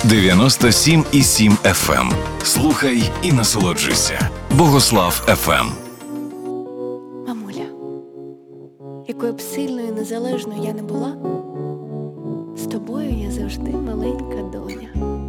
97,7 FM. Слухай і насолоджуйся. Богослав ФМ. Мамуля, якою б сильною і незалежною я не була, з тобою я завжди маленька доня.